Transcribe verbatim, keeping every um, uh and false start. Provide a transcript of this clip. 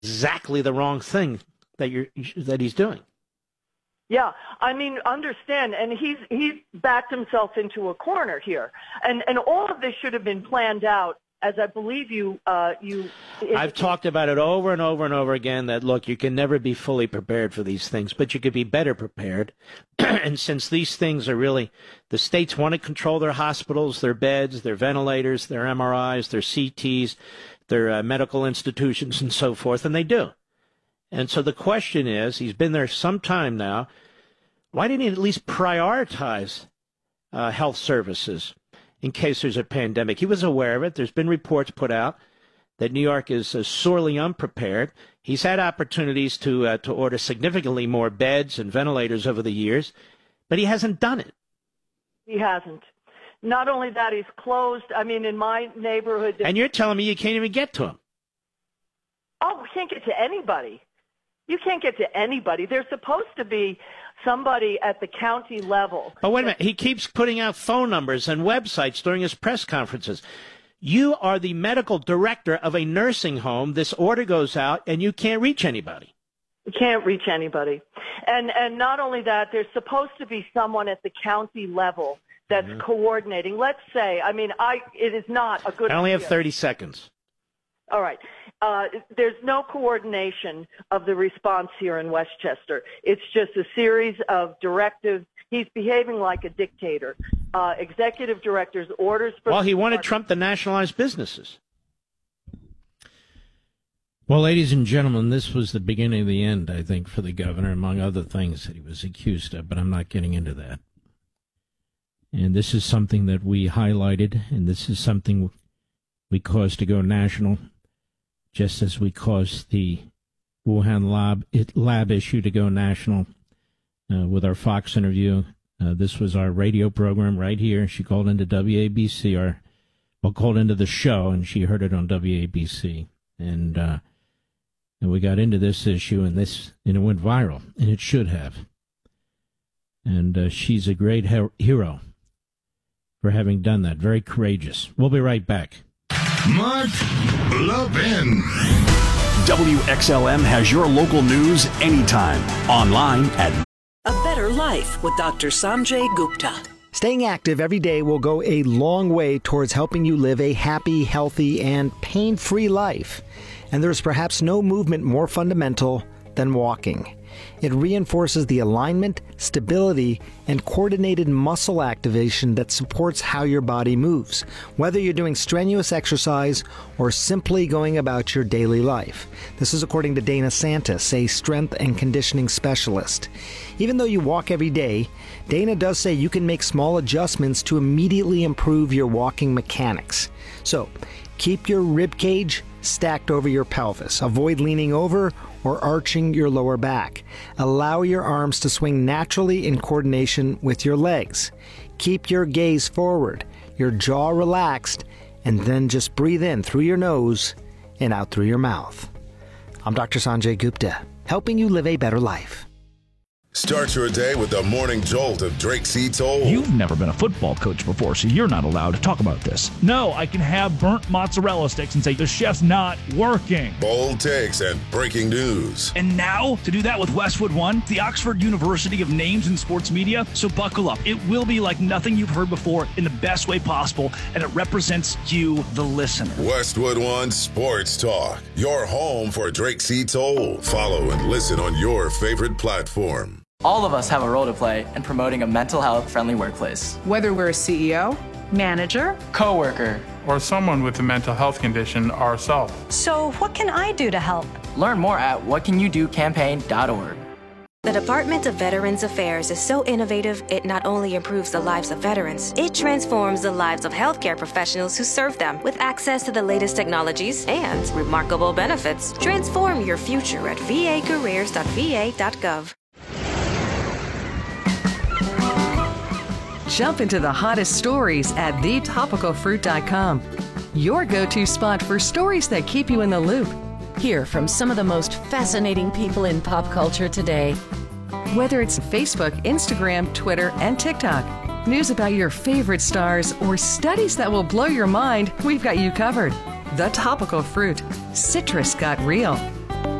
exactly the wrong thing that you're that he's doing. Yeah, I mean, understand, and he's he's backed himself into a corner here, and and all of this should have been planned out, as I believe you uh, you. I've talked about it over and over and over again. That look, you can never be fully prepared for these things, but you could be better prepared. And since these things are really, the states want to control their hospitals, their beds, their ventilators, their M R Is, their C Ts, their uh, medical institutions, and so forth, and they do. And so the question is, he's been there some time now, why didn't he at least prioritize uh, health services in case there's a pandemic? He was aware of it. There's been reports put out that New York is uh, sorely unprepared. He's had opportunities to uh, to order significantly more beds and ventilators over the years, but he hasn't done it. He hasn't. Not only that, he's closed. I mean, in my neighborhood. And you're telling me you can't even get to him? Oh, we can't get to anybody. You can't get to anybody. There's supposed to be somebody at the county level. But wait a minute. He keeps putting out phone numbers and websites during his press conferences. You are the medical director of a nursing home. This order goes out, and you can't reach anybody. You can't reach anybody. And and not only that, there's supposed to be someone at the county level that's mm-hmm. coordinating. Let's say, I mean, I it is not a good I only idea. have thirty seconds. All right. Uh, there's no coordination of the response here in Westchester. It's just a series of directives. He's behaving like a dictator. Uh, executive directors, orders. For well, he wanted Trump to nationalize businesses. Well, ladies and gentlemen, this was the beginning of the end, I think, for the governor, among other things that he was accused of, but I'm not getting into that. And this is something that we highlighted, and this is something we caused to go national, just as we caused the Wuhan lab, it, lab issue to go national uh, with our Fox interview. Uh, this was our radio program right here. She called into W A B C, or well, called into the show, and she heard it on W A B C. And, uh, and we got into this issue, and this, and it went viral, and it should have. And uh, she's a great her- hero for having done that. Very courageous. We'll be right back. Mark Levin. W X L M has your local news anytime. Online at A Better Life with Doctor Sanjay Gupta. Staying active every day will go a long way towards helping you live a happy, healthy, and pain-free life. And there's perhaps no movement more fundamental than walking. It reinforces the alignment, stability, and coordinated muscle activation that supports how your body moves, whether you're doing strenuous exercise or simply going about your daily life. This is according to Dana Santis, a strength and conditioning specialist. Even though you walk every day, Dana does say you can make small adjustments to immediately improve your walking mechanics. So, keep your rib cage stacked over your pelvis. Avoid leaning over or arching your lower back. Allow your arms to swing naturally in coordination with your legs. Keep your gaze forward, your jaw relaxed, and then just breathe in through your nose and out through your mouth. I'm Doctor Sanjay Gupta, helping you live a better life. Start your day with the morning jolt of Drake C. Toll. You've never been a football coach before, so you're not allowed to talk about this. No, I can have burnt mozzarella sticks and say the chef's not working. Bold takes and breaking news. And now, to do that with Westwood One, the Oxford University of Names in Sports Media. So buckle up. It will be like nothing you've heard before in the best way possible, and it represents you, the listener. Westwood One Sports Talk, your home for Drake C. Toll. Follow and listen on your favorite platform. All of us have a role to play in promoting a mental health friendly workplace. Whether we're a C E O, manager, coworker, or someone with a mental health condition ourselves. So what can I do to help? Learn more at what can you do campaign dot org. The Department of Veterans Affairs is so innovative, it not only improves the lives of veterans, it transforms the lives of healthcare professionals who serve them. With access to the latest technologies and remarkable benefits, transform your future at v a careers dot v a dot gov. Jump into the hottest stories at the topical fruit dot com. Your go-to spot for stories that keep you in the loop. Hear from some of the most fascinating people in pop culture today. Whether it's Facebook, Instagram, Twitter, and TikTok, news about your favorite stars, or studies that will blow your mind, we've got you covered. The Topical Fruit. Citrus got real.